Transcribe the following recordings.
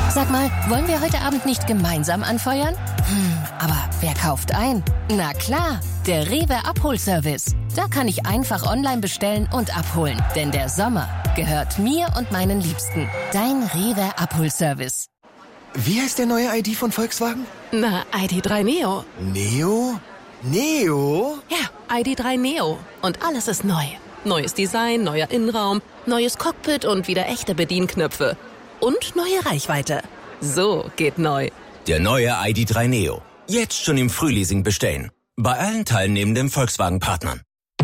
Sag mal, wollen wir heute Abend nicht gemeinsam anfeuern? Aber wer kauft ein? Na klar, der Rewe Abholservice. Da kann ich einfach online bestellen und abholen. Denn der Sommer gehört mir und meinen Liebsten. Dein Rewe Abholservice. Wie heißt der neue ID von Volkswagen? Na, ID.3 Neo. Neo? Neo? Ja, ID.3 Neo. Und alles ist neu. Neues Design, neuer Innenraum, neues Cockpit und wieder echte Bedienknöpfe. Und neue Reichweite. So geht neu. Der neue ID.3 Neo. Jetzt schon im Frühleasing bestellen. Bei allen teilnehmenden Volkswagen-Partnern.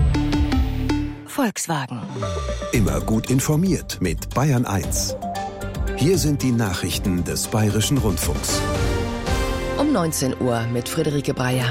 Volkswagen. Immer gut informiert mit Bayern 1. Hier sind die Nachrichten des Bayerischen Rundfunks. Um 19 Uhr mit Friederike Breyer.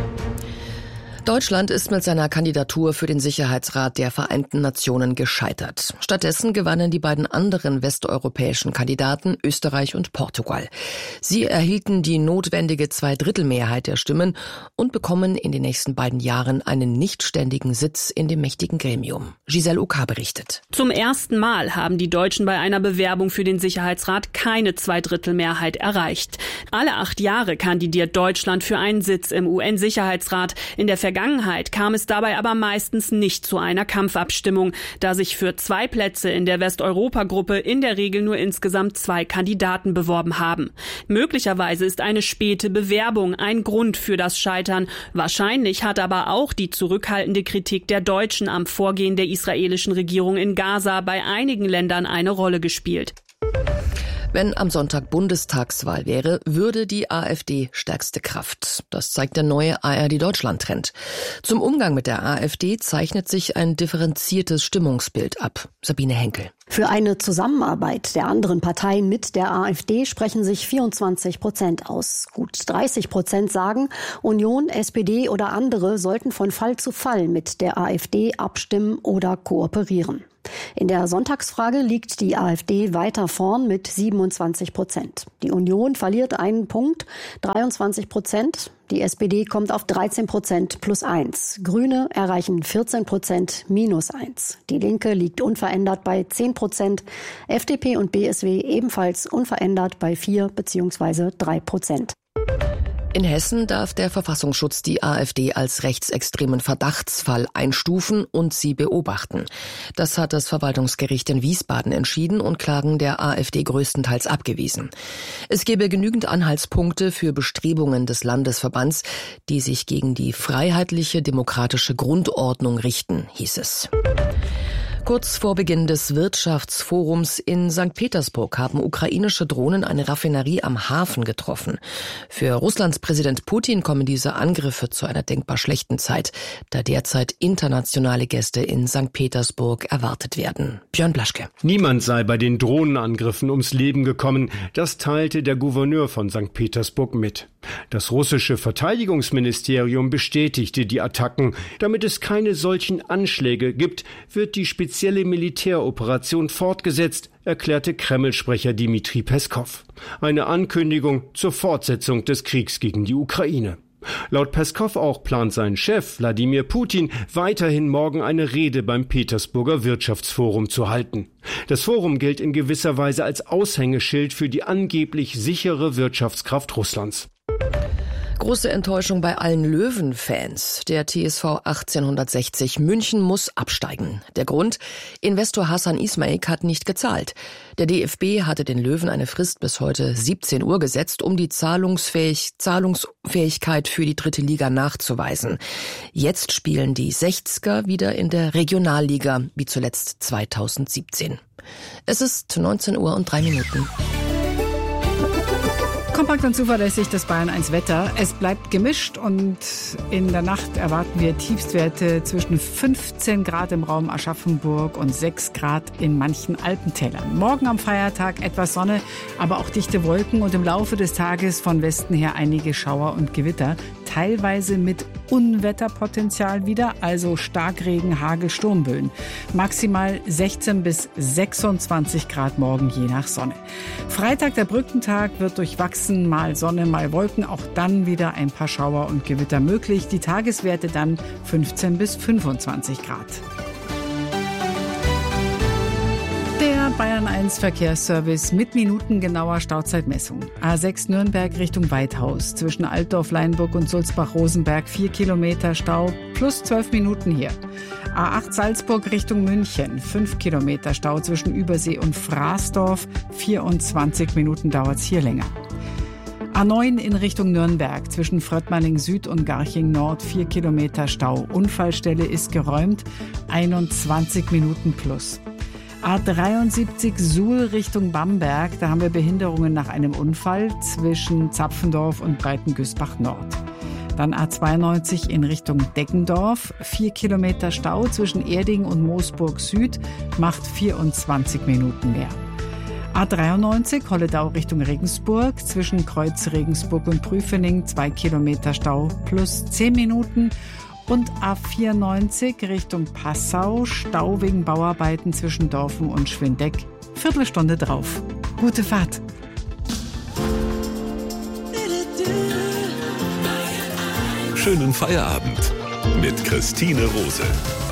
Deutschland ist mit seiner Kandidatur für den Sicherheitsrat der Vereinten Nationen gescheitert. Stattdessen gewannen die beiden anderen westeuropäischen Kandidaten Österreich und Portugal. Sie erhielten die notwendige Zweidrittelmehrheit der Stimmen und bekommen in den nächsten beiden Jahren einen nichtständigen Sitz in dem mächtigen Gremium. Giselle Oka berichtet. Zum ersten Mal haben die Deutschen bei einer Bewerbung für den Sicherheitsrat keine Zweidrittelmehrheit erreicht. Alle 8 Jahre kandidiert Deutschland für einen Sitz im UN-Sicherheitsrat. In der Vergangenheit kam es dabei aber meistens nicht zu einer Kampfabstimmung, da sich für 2 Plätze in der Westeuropa-Gruppe in der Regel nur insgesamt 2 Kandidaten beworben haben. Möglicherweise ist eine späte Bewerbung ein Grund für das Scheitern. Wahrscheinlich hat aber auch die zurückhaltende Kritik der Deutschen am Vorgehen der israelischen Regierung in Gaza bei einigen Ländern eine Rolle gespielt. Wenn am Sonntag Bundestagswahl wäre, würde die AfD stärkste Kraft. Das zeigt der neue ARD-Deutschland-Trend. Zum Umgang mit der AfD zeichnet sich ein differenziertes Stimmungsbild ab. Sabine Henkel. Für eine Zusammenarbeit der anderen Parteien mit der AfD sprechen sich 24% aus. Gut 30% sagen, Union, SPD oder andere sollten von Fall zu Fall mit der AfD abstimmen oder kooperieren. In der Sonntagsfrage liegt die AfD weiter vorn mit 27%. Die Union verliert einen Punkt, 23%. Die SPD kommt auf 13% +1. Grüne erreichen 14% -1. Die Linke liegt unverändert bei 10%. FDP und BSW ebenfalls unverändert bei 4 bzw. 3%. In Hessen darf der Verfassungsschutz die AfD als rechtsextremen Verdachtsfall einstufen und sie beobachten. Das hat das Verwaltungsgericht in Wiesbaden entschieden und Klagen der AfD größtenteils abgewiesen. Es gebe genügend Anhaltspunkte für Bestrebungen des Landesverbands, die sich gegen die freiheitliche demokratische Grundordnung richten, hieß es. Kurz vor Beginn des Wirtschaftsforums in St. Petersburg haben ukrainische Drohnen eine Raffinerie am Hafen getroffen. Für Russlands Präsident Putin kommen diese Angriffe zu einer denkbar schlechten Zeit, da derzeit internationale Gäste in St. Petersburg erwartet werden. Björn Blaschke. Niemand sei bei den Drohnenangriffen ums Leben gekommen. Das teilte der Gouverneur von St. Petersburg mit. Das russische Verteidigungsministerium bestätigte die Attacken. Damit es keine solchen Anschläge gibt, wird die spezielle Militäroperation fortgesetzt, erklärte Kreml-Sprecher Dmitri Peskow. Eine Ankündigung zur Fortsetzung des Kriegs gegen die Ukraine. Laut Peskow auch plant sein Chef Wladimir Putin weiterhin morgen eine Rede beim Petersburger Wirtschaftsforum zu halten. Das Forum gilt in gewisser Weise als Aushängeschild für die angeblich sichere Wirtschaftskraft Russlands. Große Enttäuschung bei allen Löwen-Fans. Der TSV 1860 München muss absteigen. Der Grund? Investor Hasan Ismaik hat nicht gezahlt. Der DFB hatte den Löwen eine Frist bis heute 17 Uhr gesetzt, um die Zahlungsfähigkeit für die 3. Liga nachzuweisen. Jetzt spielen die 60er wieder in der Regionalliga, wie zuletzt 2017. Es ist 19:03 Uhr. Kompakt und zuverlässig das Bayern 1 Wetter. Es bleibt gemischt und in der Nacht erwarten wir Tiefstwerte zwischen 15 Grad im Raum Aschaffenburg und 6 Grad in manchen Alpentälern. Morgen am Feiertag etwas Sonne, aber auch dichte Wolken und im Laufe des Tages von Westen her einige Schauer und Gewitter. Teilweise mit Unwetterpotenzial wieder, also Starkregen, Hagel, Sturmböen. Maximal 16 bis 26 Grad morgen je nach Sonne. Freitag, der Brückentag, wird durchwachsen, mal Sonne, mal Wolken, auch dann wieder ein paar Schauer und Gewitter möglich. Die Tageswerte dann 15 bis 25 Grad. Der und Bayern 1 Verkehrsservice mit minutengenauer Stauzeitmessung. A6 Nürnberg Richtung Weidhaus. Zwischen Altdorf, Leinburg und Sulzbach-Rosenberg 4 Kilometer Stau plus 12 Minuten hier. A8 Salzburg Richtung München. 5 Kilometer Stau zwischen Übersee und Fraßdorf. 24 Minuten dauert's hier länger. A9 in Richtung Nürnberg. Zwischen Fröttmaling Süd und Garching Nord 4 Kilometer Stau. Unfallstelle ist geräumt. 21 Minuten plus. A73 Suhl Richtung Bamberg, da haben wir Behinderungen nach einem Unfall zwischen Zapfendorf und Breitengüßbach Nord. Dann A92 in Richtung Deggendorf, 4 Kilometer Stau zwischen Erding und Moosburg Süd, macht 24 Minuten mehr. A93 Holledau Richtung Regensburg, zwischen Kreuz Regensburg und Prüfening 2 Kilometer Stau plus 10 Minuten. Und A94 Richtung Passau, Stau wegen Bauarbeiten zwischen Dorfen und Schwindeck. Viertelstunde drauf. Gute Fahrt. Schönen Feierabend mit Christine Rose.